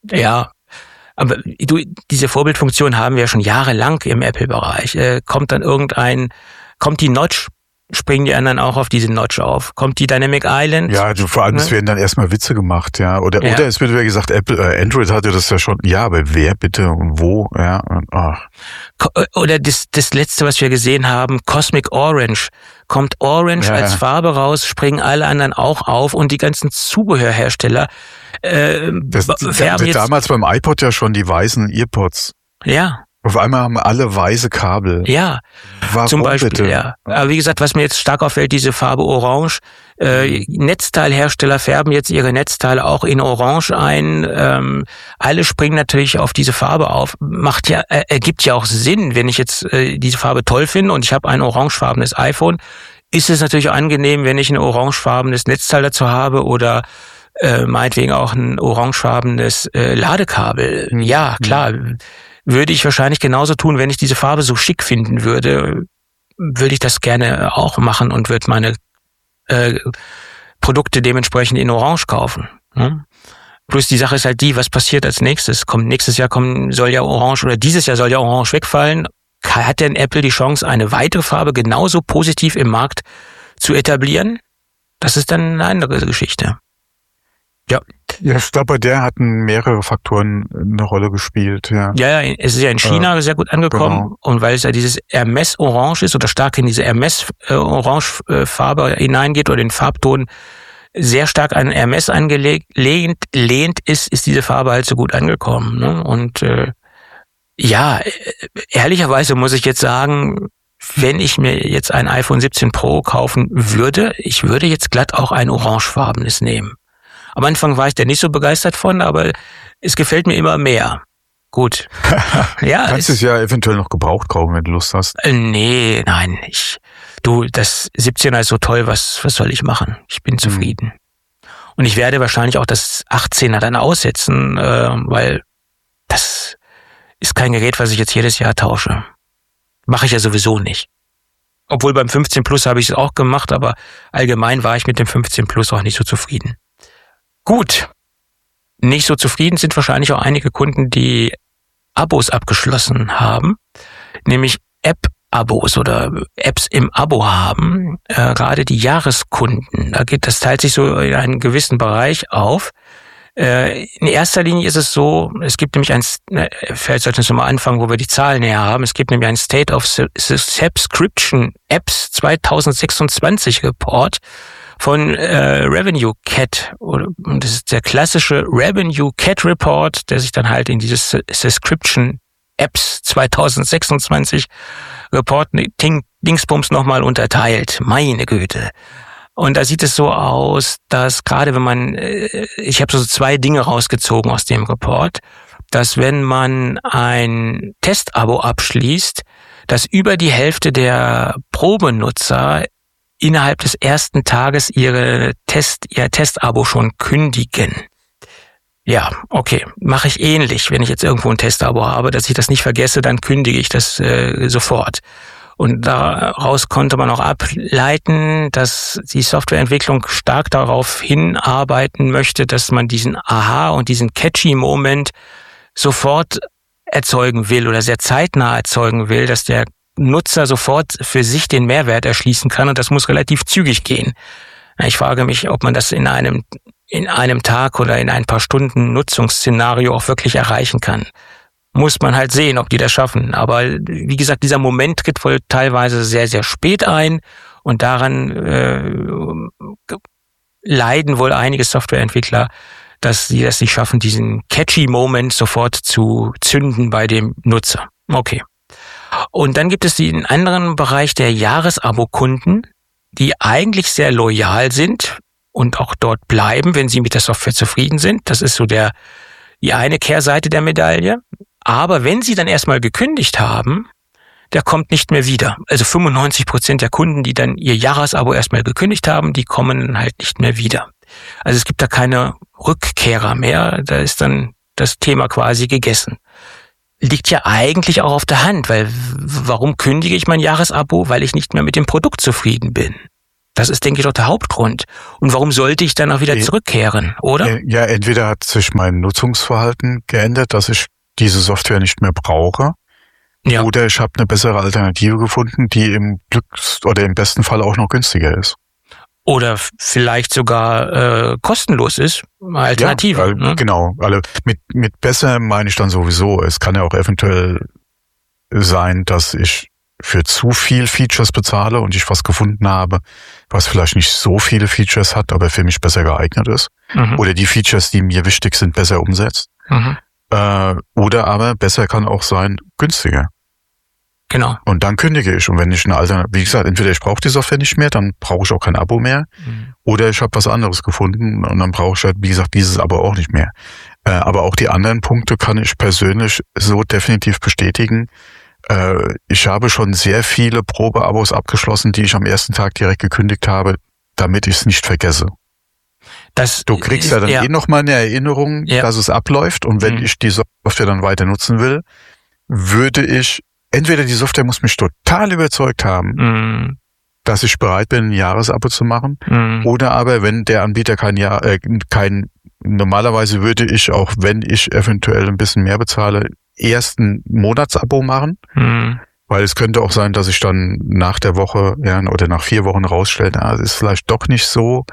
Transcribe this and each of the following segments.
Ja, aber diese Vorbildfunktion haben wir schon jahrelang im Apple-Bereich. Kommt die Notch, springen die anderen auch auf diese Notch auf? Kommt die Dynamic Island? Ja, vor allem, es werden dann erstmal Witze gemacht, ja. Oder es wird wieder gesagt, Android hatte das ja schon. Ja, aber wer bitte und wo? Ja. Oder das letzte, was wir gesehen haben, Cosmic Orange. Kommt Orange als Farbe raus, springen alle anderen auch auf und die ganzen Zubehörhersteller das jetzt damals beim iPod ja schon die weißen Earpods. Ja. Auf einmal haben alle weiße Kabel. Ja, warum zum Beispiel, bitte? Ja. Aber wie gesagt, was mir jetzt stark auffällt, diese Farbe Orange. Netzteilhersteller färben jetzt ihre Netzteile auch in Orange ein. Alle springen natürlich auf diese Farbe auf. Ergibt ja auch Sinn, wenn ich jetzt diese Farbe toll finde und ich habe ein orangefarbenes iPhone, ist es natürlich angenehm, wenn ich ein orangefarbenes Netzteil dazu habe oder meinetwegen auch ein orangefarbenes Ladekabel. Ja, klar. Würde ich wahrscheinlich genauso tun, wenn ich diese Farbe so schick finden würde ich das gerne auch machen und würde meine Produkte dementsprechend in Orange kaufen. Plus die Sache ist halt was passiert als nächstes? Dieses Jahr soll ja Orange wegfallen. Hat denn Apple die Chance, eine weitere Farbe genauso positiv im Markt zu etablieren? Das ist dann eine andere Geschichte. Ja, ich glaube, bei der hatten mehrere Faktoren eine Rolle gespielt. Ja, es ist ja in China sehr gut angekommen. Genau. Und weil es ja dieses Hermes Orange ist oder stark in diese Hermes Orange Farbe hineingeht oder den Farbton sehr stark an Hermes angelehnt ist diese Farbe halt so gut angekommen. Ne? Und ehrlicherweise muss ich jetzt sagen, wenn ich mir jetzt ein iPhone 17 Pro kaufen würde, ich würde jetzt glatt auch ein orangefarbenes nehmen. Am Anfang war ich da nicht so begeistert von, aber es gefällt mir immer mehr. Gut. Ja, kannst du es ja eventuell noch gebraucht kaufen, wenn du Lust hast. Nee, nein. Das 17er ist so toll, was soll ich machen? Ich bin zufrieden. Und ich werde wahrscheinlich auch das 18er dann aussetzen, weil das ist kein Gerät, was ich jetzt jedes Jahr tausche. Mache ich ja sowieso nicht. Obwohl beim 15 Plus habe ich es auch gemacht, aber allgemein war ich mit dem 15 Plus auch nicht so zufrieden. Gut. Nicht so zufrieden sind wahrscheinlich auch einige Kunden, die Abos abgeschlossen haben, nämlich App-Abos oder Apps im Abo haben, gerade die Jahreskunden. Das teilt sich so in einen gewissen Bereich auf. In erster Linie ist es so, es gibt nämlich vielleicht sollten wir mal anfangen, wo wir die Zahlen her haben. Es gibt nämlich einen State of Subscription Apps 2026 Report von Revenue Cat. Und das ist der klassische Revenue Cat Report, der sich dann halt in dieses Subscription Apps 2026 Report Dingsbums nochmal unterteilt. Meine Güte. Und da sieht es so aus, dass gerade wenn ich habe so 2 Dinge rausgezogen aus dem Report, dass wenn man ein Testabo abschließt, dass über die Hälfte der Probenutzer innerhalb des ersten Tages ihr Testabo schon kündigen. Ja, okay, mache ich ähnlich. Wenn ich jetzt irgendwo ein Testabo habe, dass ich das nicht vergesse, dann kündige ich das sofort. Und daraus konnte man auch ableiten, dass die Softwareentwicklung stark darauf hinarbeiten möchte, dass man diesen Aha- und diesen Catchy-Moment sofort erzeugen will oder sehr zeitnah erzeugen will, dass der Nutzer sofort für sich den Mehrwert erschließen kann, und das muss relativ zügig gehen. Ich frage mich, ob man das in einem Tag oder in ein paar Stunden Nutzungsszenario auch wirklich erreichen kann. Muss man halt sehen, ob die das schaffen. Aber wie gesagt, dieser Moment tritt wohl teilweise sehr, sehr spät ein, und daran leiden wohl einige Softwareentwickler, dass sie das nicht schaffen, diesen catchy Moment sofort zu zünden bei dem Nutzer. Okay. Und dann gibt es den anderen Bereich der Jahresabo-Kunden, die eigentlich sehr loyal sind und auch dort bleiben, wenn sie mit der Software zufrieden sind. Das ist so die eine Kehrseite der Medaille. Aber wenn sie dann erstmal gekündigt haben, der kommt nicht mehr wieder. Also 95% der Kunden, die dann ihr Jahresabo erstmal gekündigt haben, die kommen halt nicht mehr wieder. Also es gibt da keine Rückkehrer mehr. Da ist dann das Thema quasi gegessen. Liegt ja eigentlich auch auf der Hand, weil warum kündige ich mein Jahresabo? Weil ich nicht mehr mit dem Produkt zufrieden bin. Das ist, denke ich, doch der Hauptgrund. Und warum sollte ich dann auch wieder zurückkehren, oder? Ja, entweder hat sich mein Nutzungsverhalten geändert, dass ich diese Software nicht mehr brauche. Ja. Oder ich habe eine bessere Alternative gefunden, die im oder im besten Fall auch noch günstiger ist. Oder vielleicht sogar kostenlos ist, Alternative. Ja, ne? Genau. Also mit besser meine ich dann sowieso. Es kann ja auch eventuell sein, dass ich für zu viel Features bezahle und ich was gefunden habe, was vielleicht nicht so viele Features hat, aber für mich besser geeignet ist. Oder die Features, die mir wichtig sind, besser umsetzt. Oder aber besser kann auch sein, günstiger. Genau. Und dann kündige ich. Und wenn ich eine Alternative, wie gesagt, entweder ich brauche die Software nicht mehr, dann brauche ich auch kein Abo mehr. Oder ich habe was anderes gefunden und dann brauche ich halt, wie gesagt, dieses Abo auch nicht mehr. Aber auch die anderen Punkte kann ich persönlich so definitiv bestätigen. Ich habe schon sehr viele Probeabos abgeschlossen, die ich am ersten Tag direkt gekündigt habe, damit ich es nicht vergesse. Du kriegst ja dann noch mal eine Erinnerung, dass es abläuft. Und wenn ich die Software dann weiter nutzen will, würde ich, entweder die Software muss mich total überzeugt haben, dass ich bereit bin, ein Jahresabo zu machen. Oder aber, wenn der Anbieter normalerweise würde ich auch, wenn ich eventuell ein bisschen mehr bezahle, erst ein Monatsabo machen. Weil es könnte auch sein, dass ich dann nach der Woche oder nach 4 Wochen rausstelle, das ist vielleicht doch nicht so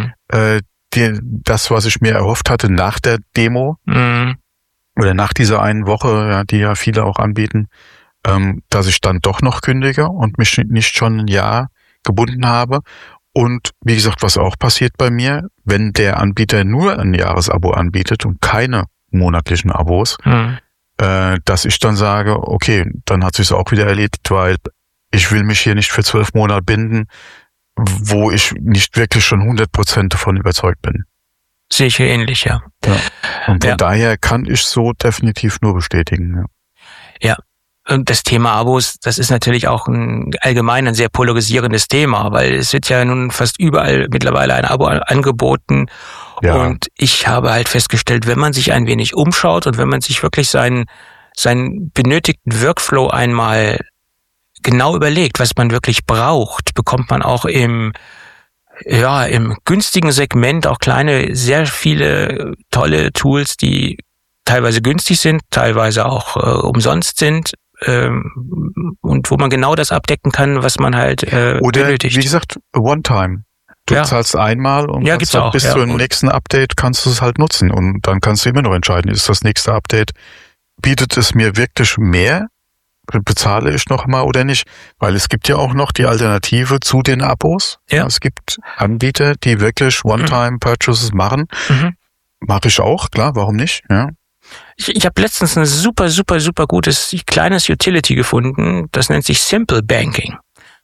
das, was ich mir erhofft hatte nach der Demo oder nach dieser einen Woche, die ja viele auch anbieten, dass ich dann doch noch kündige und mich nicht schon ein Jahr gebunden habe. Und wie gesagt, was auch passiert bei mir, wenn der Anbieter nur ein Jahresabo anbietet und keine monatlichen Abos, dass ich dann sage, okay, dann hat sich's auch wieder erledigt, weil ich will mich hier nicht für 12 Monate binden, wo ich nicht wirklich schon 100% davon überzeugt bin. Sehe ich ähnlich, ja. Und von daher kann ich so definitiv nur bestätigen. Ja. Und das Thema Abos, das ist natürlich auch allgemein ein sehr polarisierendes Thema, weil es wird ja nun fast überall mittlerweile ein Abo angeboten. Ja. Und ich habe halt festgestellt, wenn man sich ein wenig umschaut und wenn man sich wirklich seinen benötigten Workflow einmal genau überlegt, was man wirklich braucht, bekommt man auch im günstigen Segment auch sehr viele tolle Tools, die teilweise günstig sind, teilweise auch umsonst sind. Und wo man genau das abdecken kann, was man halt oder benötigt. Wie gesagt, One-Time. Du zahlst einmal und gibt's auch, bis zum nächsten Update kannst du es halt nutzen. Und dann kannst du immer noch entscheiden, ist das nächste Update, bietet es mir wirklich mehr, bezahle ich noch mal oder nicht? Weil es gibt ja auch noch die Alternative zu den Abos. Ja. Es gibt Anbieter, die wirklich One-Time-Purchases machen. Mache ich auch, klar, warum nicht? Ja. Ich habe letztens ein super, super, super gutes kleines Utility gefunden, das nennt sich Simple Banking.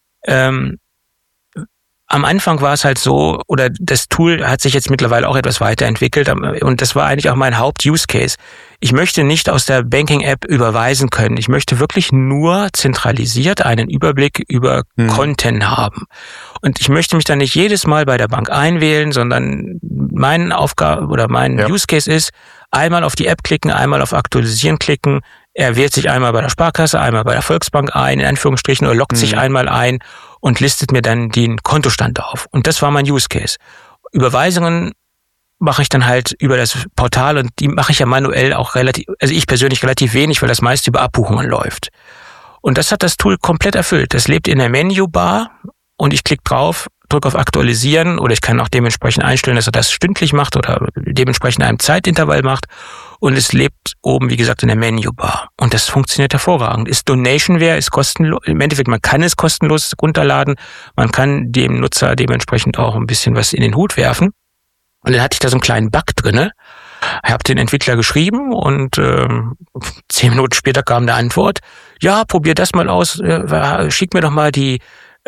Am Anfang war es halt so, oder das Tool hat sich jetzt mittlerweile auch etwas weiterentwickelt und das war eigentlich auch mein Haupt-Use-Case. Ich möchte nicht aus der Banking-App überweisen können. Ich möchte wirklich nur zentralisiert einen Überblick über Konten haben. Und ich möchte mich dann nicht jedes Mal bei der Bank einwählen, sondern meine Aufgabe oder mein Use-Case ist, einmal auf die App klicken, einmal auf Aktualisieren klicken. Er wählt sich einmal bei der Sparkasse, einmal bei der Volksbank ein, in Anführungsstrichen, oder loggt sich einmal ein und listet mir dann den Kontostand auf. Und das war mein Use Case. Überweisungen mache ich dann halt über das Portal und die mache ich ja manuell auch ich persönlich relativ wenig, weil das meiste über Abbuchungen läuft. Und das hat das Tool komplett erfüllt. Das lebt in der Menübar und ich klicke drauf, drücke auf Aktualisieren oder ich kann auch dementsprechend einstellen, dass er das stündlich macht oder dementsprechend einem Zeitintervall macht. Und es lebt oben, wie gesagt, in der Menübar. Und das funktioniert hervorragend. Ist Donationware, ist kostenlos. Im Endeffekt, man kann es kostenlos runterladen. Man kann dem Nutzer dementsprechend auch ein bisschen was in den Hut werfen. Und dann hatte ich da so einen kleinen Bug drinne. Ich habe den Entwickler geschrieben und 10 Minuten später kam eine Antwort. Ja, probier das mal aus. Schick mir doch mal die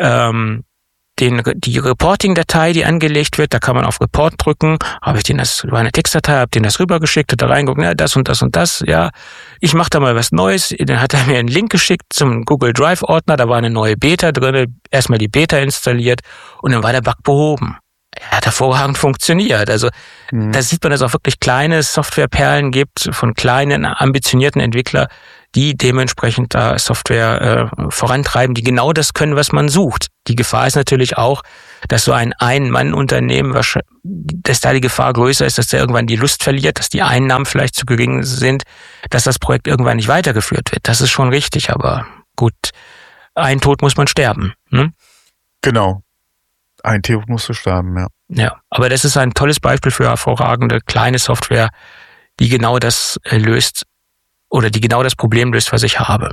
Reporting-Datei, die angelegt wird, da kann man auf Report drücken, das war eine Textdatei, habe den das rübergeschickt, hat da reingeguckt, das und das und das, ich mache da mal was Neues, dann hat er mir einen Link geschickt zum Google Drive-Ordner, da war eine neue Beta drin, erstmal die Beta installiert und dann war der Bug behoben. Er hat hervorragend funktioniert, also da sieht man, dass es auch wirklich kleine Softwareperlen gibt von kleinen, ambitionierten Entwicklern, die dementsprechend da Software vorantreiben, die genau das können, was man sucht. Die Gefahr ist natürlich auch, dass so ein Ein-Mann-Unternehmen, dass da die Gefahr größer ist, dass der irgendwann die Lust verliert, dass die Einnahmen vielleicht zu gering sind, dass das Projekt irgendwann nicht weitergeführt wird. Das ist schon richtig, aber gut, ein Tod muss man sterben. Ne? Genau. Ein Tod musst du sterben, ja. Ja, aber das ist ein tolles Beispiel für hervorragende kleine Software, die genau das löst oder die genau das Problem löst, was ich habe.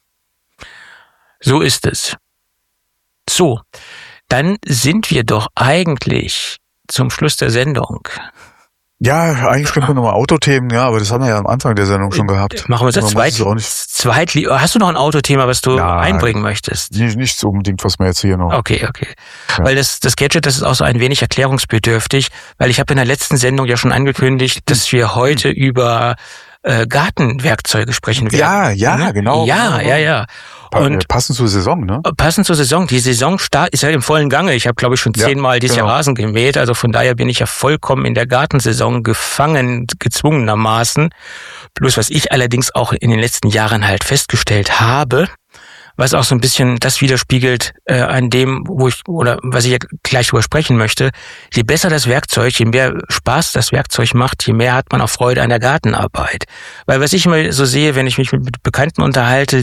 So ist es. So, dann sind wir doch eigentlich zum Schluss der Sendung. Ja, eigentlich könnte man nochmal Autothemen, ja, aber das haben wir ja am Anfang der Sendung schon gehabt. Machen wir das Hast du noch ein Autothema, was du einbringen möchtest? Nichts unbedingt, was wir jetzt hier noch. Okay. Ja. Weil das Gadget, das ist auch so ein wenig erklärungsbedürftig, weil ich habe in der letzten Sendung ja schon angekündigt, dass wir heute über Gartenwerkzeuge sprechen werden. Ja, genau. Ja. Und passend zur Saison, ne? Passend zur Saison. Die Saison ist ja im vollen Gange. Ich habe, glaube ich, schon 10-mal dieses Jahr Rasen gemäht. Also von daher bin ich ja vollkommen in der Gartensaison gefangen, gezwungenermaßen. Bloß was ich allerdings auch in den letzten Jahren halt festgestellt habe, was auch so ein bisschen das widerspiegelt an dem, was ich ja gleich drüber sprechen möchte. Je besser das Werkzeug, je mehr Spaß das Werkzeug macht, je mehr hat man auch Freude an der Gartenarbeit. Weil was ich immer so sehe, wenn ich mich mit Bekannten unterhalte,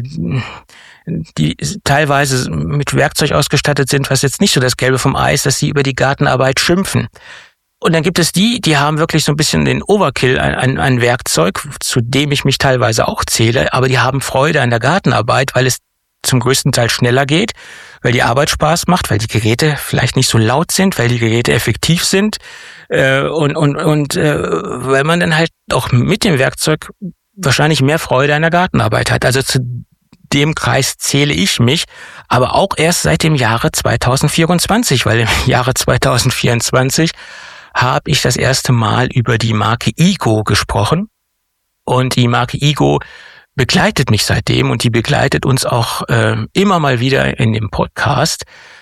die teilweise mit Werkzeug ausgestattet sind, was jetzt nicht so das Gelbe vom Eis, dass sie über die Gartenarbeit schimpfen. Und dann gibt es die haben wirklich so ein bisschen den Overkill an Werkzeug, zu dem ich mich teilweise auch zähle, aber die haben Freude an der Gartenarbeit, weil es zum größten Teil schneller geht, weil die Arbeit Spaß macht, weil die Geräte vielleicht nicht so laut sind, weil die Geräte effektiv sind und weil man dann halt auch mit dem Werkzeug wahrscheinlich mehr Freude an der Gartenarbeit hat. Also zu dem Kreis zähle ich mich, aber auch erst seit dem Jahre 2024, weil im Jahre 2024 habe ich das erste Mal über die Marke IGO gesprochen und die Marke IGO begleitet mich seitdem und die begleitet uns auch immer mal wieder in dem Podcast.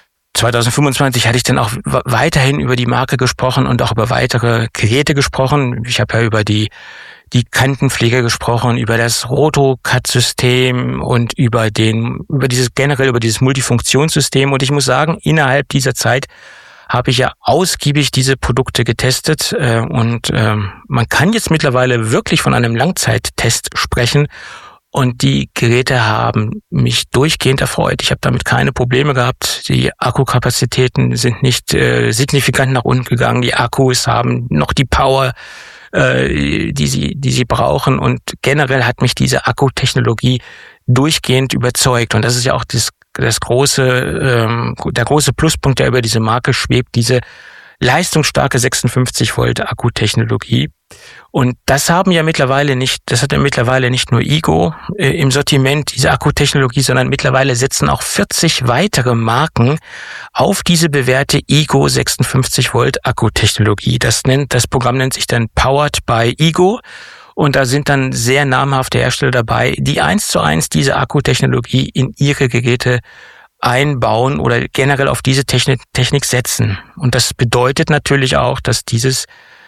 2025 hatte ich dann auch weiterhin über die Marke gesprochen und auch über weitere Geräte gesprochen. Ich habe ja über die Kantenpflege gesprochen, über das Rotocut-System und über dieses Multifunktionssystem. Und ich muss sagen, innerhalb dieser Zeit habe ich ja ausgiebig diese Produkte getestet und man kann jetzt mittlerweile wirklich von einem Langzeittest sprechen und die Geräte haben mich durchgehend erfreut. Ich habe damit keine Probleme gehabt. Die Akkukapazitäten sind nicht signifikant nach unten gegangen. Die Akkus haben noch die Power, die sie brauchen und generell hat mich diese Akkutechnologie durchgehend überzeugt und das ist ja auch der große Pluspunkt, der über diese Marke schwebt, diese leistungsstarke 56 Volt Akkutechnologie. Und das hat ja mittlerweile nicht nur IGO im Sortiment, diese Akkutechnologie, sondern mittlerweile setzen auch 40 weitere Marken auf diese bewährte IGO 56 Volt Akkutechnologie. Das Programm nennt sich dann Powered by IGO. Und da sind dann sehr namhafte Hersteller dabei, die 1:1 diese Akkutechnologie in ihre Geräte einbauen oder generell auf diese Technik setzen. Und das bedeutet natürlich auch, dass diese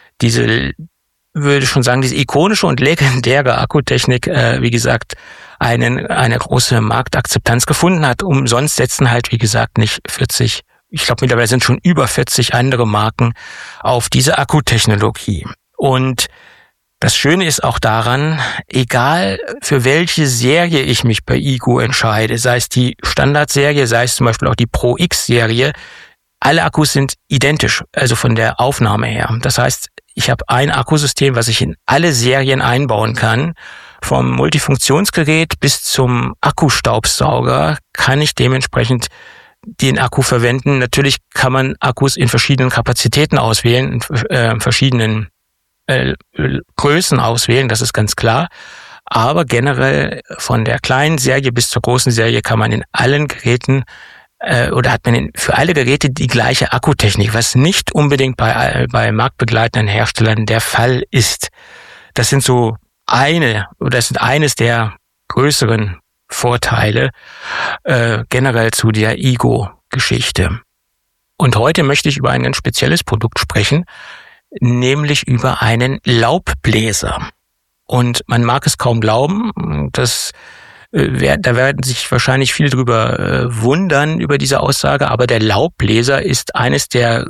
ikonische und legendäre Akkutechnik, wie gesagt, eine große Marktakzeptanz gefunden hat. Umsonst setzen halt, wie gesagt, nicht 40, ich glaube mittlerweile sind schon über 40 andere Marken auf diese Akkutechnologie. Und das Schöne ist auch daran, egal für welche Serie ich mich bei IGO entscheide, sei es die Standardserie, sei es zum Beispiel auch die Pro X-Serie, alle Akkus sind identisch, also von der Aufnahme her. Das heißt, ich habe ein Akkusystem, was ich in alle Serien einbauen kann. Vom Multifunktionsgerät bis zum Akkustaubsauger kann ich dementsprechend den Akku verwenden. Natürlich kann man Akkus in verschiedenen Kapazitäten auswählen, in verschiedenen Größen auswählen, das ist ganz klar. Aber generell von der kleinen Serie bis zur großen Serie kann man in allen Geräten oder hat man für alle Geräte die gleiche Akkutechnik, was nicht unbedingt bei marktbegleitenden Herstellern der Fall ist. Das sind eines der größeren Vorteile generell zu der IGO-Geschichte. Und heute möchte ich über ein ganz spezielles Produkt sprechen, nämlich über einen Laubbläser. Und man mag es kaum glauben, das Da werden sich wahrscheinlich viele drüber wundern über diese Aussage, aber der Laubbläser ist eines der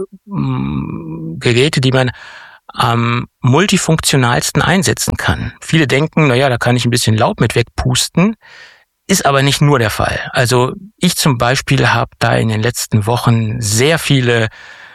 Geräte, die man am multifunktionalsten einsetzen kann. Viele denken, da kann ich ein bisschen Laub mit wegpusten, ist aber nicht nur der Fall. Also ich zum Beispiel habe da in den letzten Wochen sehr viele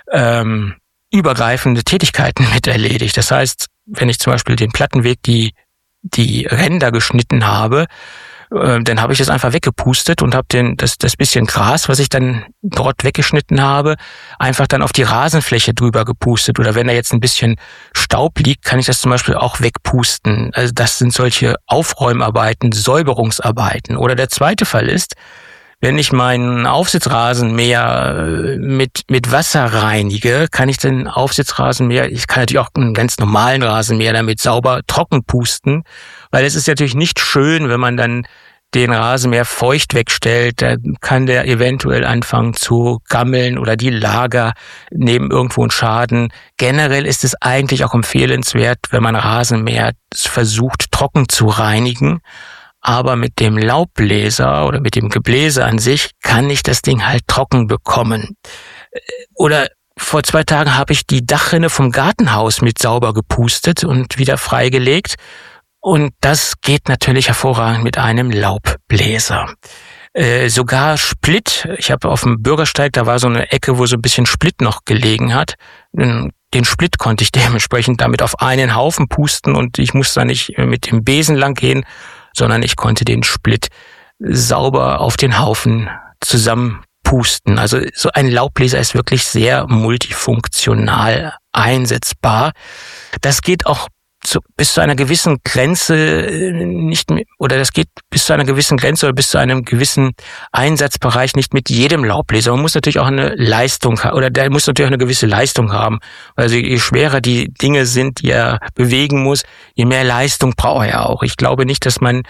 übergreifende Tätigkeiten mit erledigt. Das heißt, wenn ich zum Beispiel den Plattenweg, die Ränder geschnitten habe, dann habe ich das einfach weggepustet und habe das bisschen Gras, was ich dann dort weggeschnitten habe, einfach dann auf die Rasenfläche drüber gepustet. Oder wenn da jetzt ein bisschen Staub liegt, kann ich das zum Beispiel auch wegpusten. Also das sind solche Aufräumarbeiten, Säuberungsarbeiten. Oder der zweite Fall ist, wenn ich meinen Aufsitzrasenmäher mit Wasser reinige, kann ich den Aufsitzrasenmäher, ich kann natürlich auch einen ganz normalen Rasenmäher damit sauber trocken pusten, weil es ist natürlich nicht schön, wenn man dann den Rasenmäher feucht wegstellt, dann kann der eventuell anfangen zu gammeln oder die Lager nehmen irgendwo einen Schaden. Generell ist es eigentlich auch empfehlenswert, wenn man Rasenmäher versucht trocken zu reinigen. Aber mit dem Laubbläser oder mit dem Gebläse an sich kann ich das Ding halt trocken bekommen. Oder vor 2 Tagen habe ich die Dachrinne vom Gartenhaus mit sauber gepustet und wieder freigelegt. Und das geht natürlich hervorragend mit einem Laubbläser. Sogar Split, ich habe auf dem Bürgersteig, da war so eine Ecke, wo so ein bisschen Split noch gelegen hat. Den Split konnte ich dementsprechend damit auf einen Haufen pusten und ich musste da nicht mit dem Besen lang gehen, sondern ich konnte den Split sauber auf den Haufen zusammenpusten. Also so ein Laubbläser ist wirklich sehr multifunktional einsetzbar. Das geht auch bis zu einer gewissen Grenze nicht mehr, oder das geht bis zu einer gewissen Grenze oder bis zu einem gewissen Einsatzbereich nicht mit jedem Laubbläser. Man muss natürlich auch eine Leistung haben, oder der muss natürlich auch eine gewisse Leistung haben. Also je schwerer die Dinge sind, die er bewegen muss, je mehr Leistung braucht er auch. Ich glaube nicht, dass man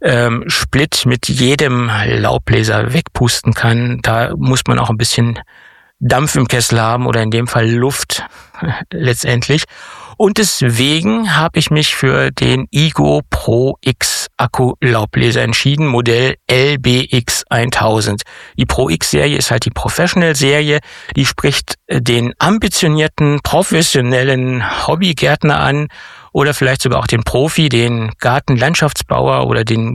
Split mit jedem Laubbläser wegpusten kann. Da muss man auch ein bisschen Dampf im Kessel haben oder in dem Fall Luft letztendlich. Und deswegen habe ich mich für den IGO Pro X Akku-Laubbläser entschieden, Modell LBX 1000. Die Pro X-Serie ist halt die Professional-Serie, die spricht den ambitionierten, professionellen Hobbygärtner an oder vielleicht sogar auch den Profi, den Gartenlandschaftsbauer oder den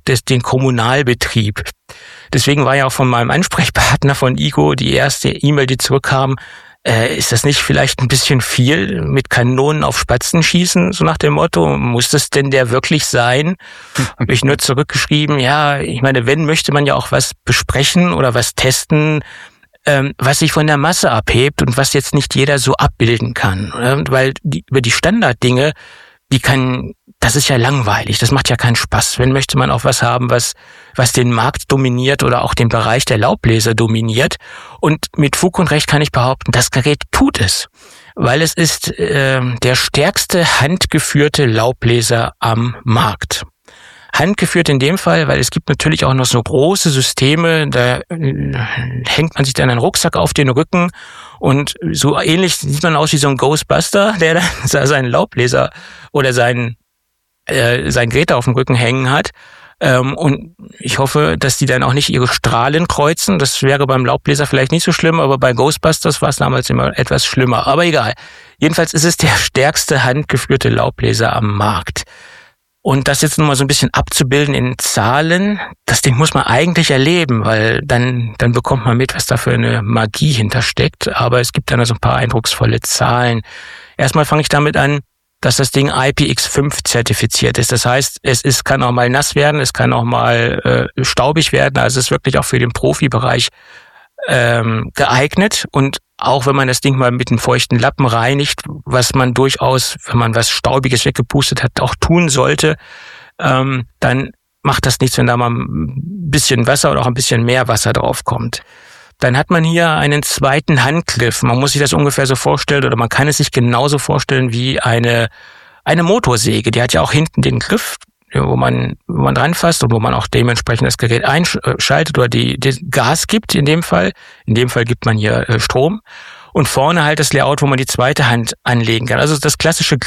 Kommunalbetrieb. Deswegen war ja auch von meinem Ansprechpartner von IGO die erste E-Mail, die zurückkam, ist das nicht vielleicht ein bisschen viel mit Kanonen auf Spatzen schießen, so nach dem Motto, muss das denn der wirklich sein? Habe ich nur zurückgeschrieben, ja, ich meine, wenn, möchte man ja auch was besprechen oder was testen, was sich von der Masse abhebt und was jetzt nicht jeder so abbilden kann. Weil über die Standarddinge, das ist ja langweilig, das macht ja keinen Spaß. Wenn möchte man auch was haben, was den Markt dominiert oder auch den Bereich der Laubbläser dominiert. Und mit Fug und Recht kann ich behaupten, das Gerät tut es. Weil es ist der stärkste handgeführte Laubbläser am Markt. Handgeführt in dem Fall, weil es gibt natürlich auch noch so große Systeme, da hängt man sich dann einen Rucksack auf den Rücken und so ähnlich sieht man aus wie so ein Ghostbuster, der dann seinen Laubbläser oder sein Gerät auf dem Rücken hängen hat. Und ich hoffe, dass die dann auch nicht ihre Strahlen kreuzen. Das wäre beim Laubbläser vielleicht nicht so schlimm, aber bei Ghostbusters war es damals immer etwas schlimmer. Aber egal. Jedenfalls ist es der stärkste handgeführte Laubbläser am Markt. Und das jetzt nochmal so ein bisschen abzubilden in Zahlen, das Ding muss man eigentlich erleben, weil dann bekommt man mit, was da für eine Magie hintersteckt. Aber es gibt dann also ein paar eindrucksvolle Zahlen. Erstmal fange ich damit an, dass das Ding IPX5 zertifiziert ist. Das heißt, es kann auch mal nass werden, es kann auch mal staubig werden. Also es ist wirklich auch für den Profibereich geeignet. Und auch wenn man das Ding mal mit einem feuchten Lappen reinigt, was man durchaus, wenn man was Staubiges weggepustet hat, auch tun sollte, dann macht das nichts, wenn da mal ein bisschen Wasser oder auch ein bisschen mehr Wasser drauf kommt. Dann hat man hier einen zweiten Handgriff. Man muss sich das ungefähr so vorstellen oder man kann es sich genauso vorstellen wie eine Motorsäge. Die hat ja auch hinten den Griff, wo man dran fasst und wo man auch dementsprechend das Gerät einschaltet oder die Gas gibt in dem Fall. In dem Fall gibt man hier Strom. Und vorne halt das Layout, wo man die zweite Hand anlegen kann. Also das klassische Grifflayout wie von einer Motorsäge, das haben wir jetzt auch bei dem Laubbläser.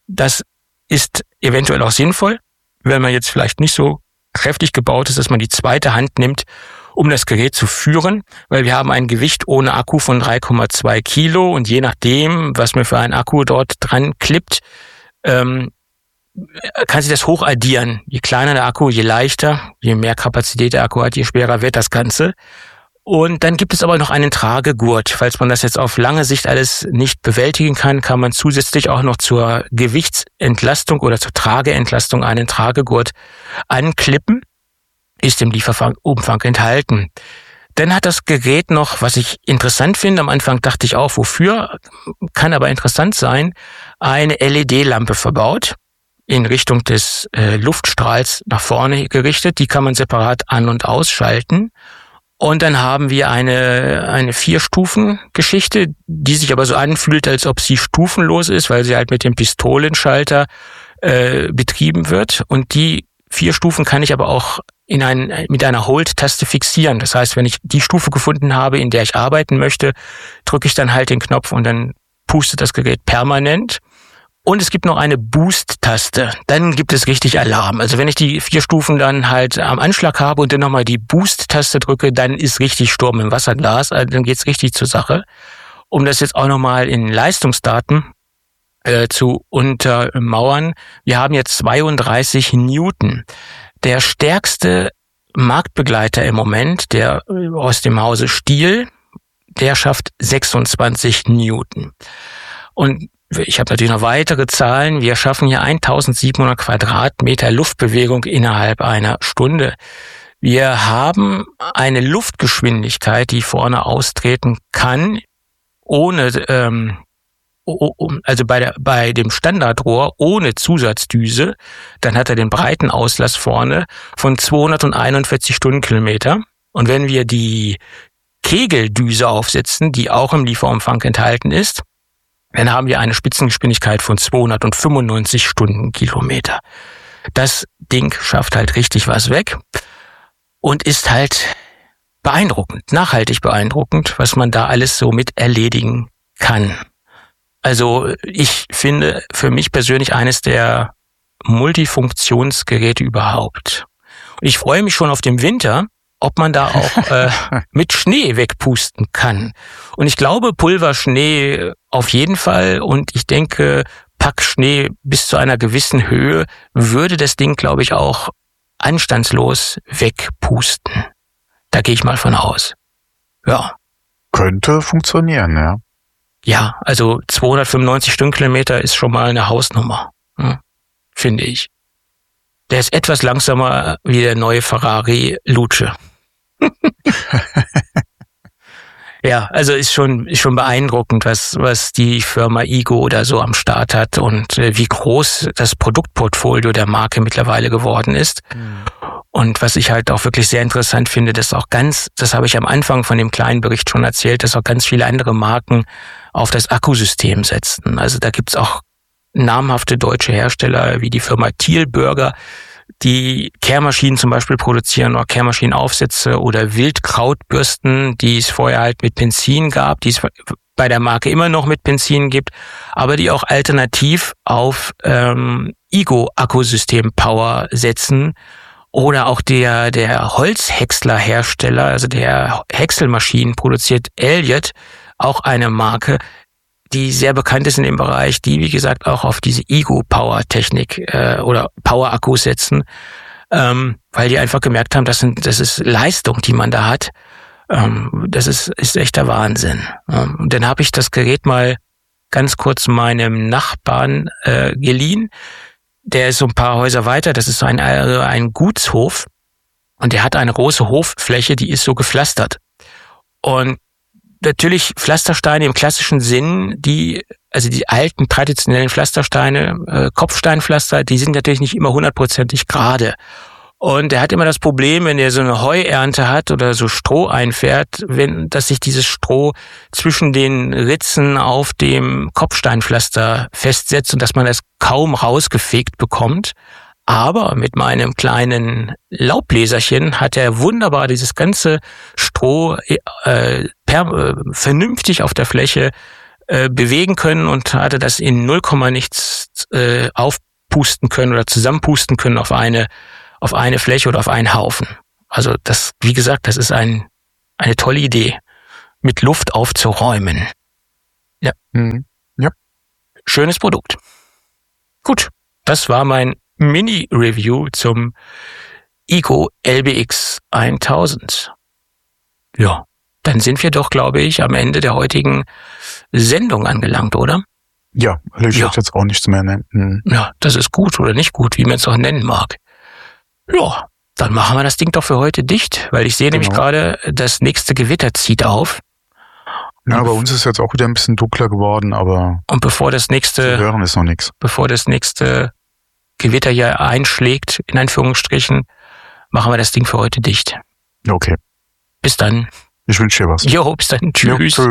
Das ist eventuell auch sinnvoll, wenn man jetzt vielleicht nicht so kräftig gebaut ist, dass man die zweite Hand nimmt, um das Gerät zu führen, weil wir haben ein Gewicht ohne Akku von 3,2 Kilo und je nachdem, was man für einen Akku dort dran klippt, kann sich das hochaddieren. Je kleiner der Akku, je leichter, je mehr Kapazität der Akku hat, je schwerer wird das Ganze. Und dann gibt es aber noch einen Tragegurt. Falls man das jetzt auf lange Sicht alles nicht bewältigen kann, kann man zusätzlich auch noch zur Gewichtsentlastung oder zur Trageentlastung einen Tragegurt anklippen. Ist im Lieferumfang enthalten. Dann hat das Gerät noch, was ich interessant finde, am Anfang dachte ich auch, wofür, kann aber interessant sein, eine LED-Lampe verbaut, in Richtung des Luftstrahls nach vorne gerichtet. Die kann man separat an- und ausschalten. Und dann haben wir eine 4-Stufen-Geschichte, die sich aber so anfühlt, als ob sie stufenlos ist, weil sie halt mit dem Pistolenschalter betrieben wird. Und die 4 Stufen kann ich aber auch mit einer Hold-Taste fixieren. Das heißt, wenn ich die Stufe gefunden habe, in der ich arbeiten möchte, drücke ich dann halt den Knopf und dann pustet das Gerät permanent. Und es gibt noch eine Boost-Taste. Dann gibt es richtig Alarm. Also wenn ich die 4 Stufen dann halt am Anschlag habe und dann nochmal die Boost-Taste drücke, dann ist richtig Sturm im Wasserglas. Also dann geht's richtig zur Sache. Um das jetzt auch nochmal in Leistungsdaten zu untermauern. Wir haben jetzt 32 Newton. Der stärkste Marktbegleiter im Moment, der aus dem Hause Stihl, der schafft 26 Newton. Und ich habe natürlich noch weitere Zahlen. Wir schaffen hier 1700 Quadratmeter Luftbewegung innerhalb einer Stunde. Wir haben eine Luftgeschwindigkeit, die vorne austreten kann, ohne also bei dem Standardrohr ohne Zusatzdüse, dann hat er den breiten Auslass vorne von 241 Stundenkilometer. Und wenn wir die Kegeldüse aufsetzen, die auch im Lieferumfang enthalten ist, dann haben wir eine Spitzengeschwindigkeit von 295 Stundenkilometer. Das Ding schafft halt richtig was weg und ist halt beeindruckend, nachhaltig beeindruckend, was man da alles so mit erledigen kann. Also ich finde für mich persönlich eines der Multifunktionsgeräte überhaupt. Und ich freue mich schon auf den Winter, ob man da auch mit Schnee wegpusten kann. Und ich glaube, Pulverschnee auf jeden Fall. Und ich denke, Packschnee bis zu einer gewissen Höhe würde das Ding, glaube ich, auch anstandslos wegpusten. Da gehe ich mal von aus. Ja. Könnte funktionieren, ja. Ja, also 295 Stundenkilometer ist schon mal eine Hausnummer, finde ich. Der ist etwas langsamer wie der neue Ferrari Luce. Ja, also ist schon beeindruckend, was die Firma Igo oder so am Start hat und wie groß das Produktportfolio der Marke mittlerweile geworden ist. Mhm. Und was ich halt auch wirklich sehr interessant finde, das habe ich am Anfang von dem kleinen Bericht schon erzählt, dass auch ganz viele andere Marken auf das Akkusystem setzen. Also da gibt's auch namhafte deutsche Hersteller wie die Firma Thielburger, die Kehrmaschinen zum Beispiel produzieren oder Kehrmaschinenaufsätze oder Wildkrautbürsten, die es vorher halt mit Benzin gab, die es bei der Marke immer noch mit Benzin gibt, aber die auch alternativ auf Igo-Akkusystem Power setzen. Oder auch der Holzhäcksler-Hersteller, also der Häckselmaschinen produziert Elliott, auch eine Marke, die sehr bekannt ist in dem Bereich, die, wie gesagt, auch auf diese Igo-Power-Technik oder Power-Akkus setzen, weil die einfach gemerkt haben, das ist Leistung, die man da hat. Das ist echter Wahnsinn. Und dann habe ich das Gerät mal ganz kurz meinem Nachbarn geliehen. Der ist so ein paar Häuser weiter, das ist so ein Gutshof und der hat eine große Hoffläche, die ist so gepflastert. Und natürlich Pflastersteine im klassischen Sinn, die alten traditionellen Pflastersteine, Kopfsteinpflaster, die sind natürlich nicht immer 100%ig gerade. Und er hat immer das Problem, wenn er so eine Heuernte hat oder so Stroh einfährt, dass sich dieses Stroh zwischen den Ritzen auf dem Kopfsteinpflaster festsetzt und dass man das kaum rausgefegt bekommt. Aber mit meinem kleinen Laubbläserchen hat er wunderbar dieses ganze Stroh vernünftig auf der Fläche bewegen können und hatte das in 0, nichts aufpusten können oder zusammenpusten können auf eine Fläche oder auf einen Haufen. Also das, wie gesagt, das ist eine tolle Idee, mit Luft aufzuräumen. Ja. Ja. Schönes Produkt. Gut, das war mein Mini-Review zum IGO LBX 1000. Ja, dann sind wir doch, glaube ich, am Ende der heutigen Sendung angelangt, oder? Ja, also ich hätte jetzt auch nichts mehr nennen. Ja, das ist gut oder nicht gut, wie man es auch nennen mag. Ja, dann machen wir das Ding doch für heute dicht, weil ich sehe nämlich gerade, das nächste Gewitter zieht auf. Ja, bei uns ist jetzt auch wieder ein bisschen dunkler geworden, aber und bevor das nächste zu hören ist noch nichts. Bevor das nächste Gewitter hier einschlägt, in Anführungsstrichen, machen wir das Ding für heute dicht. Okay. Bis dann. Ich wünsche dir was. Jo, bis dann. Tschüss. Jo, tschüss.